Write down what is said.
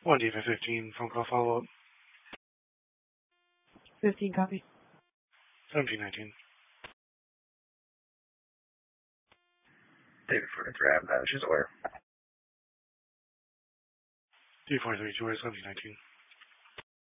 1 D 15, phone call follow-up. 15 copy. 1719. David for the grab, she's aware. 243 George, 1719.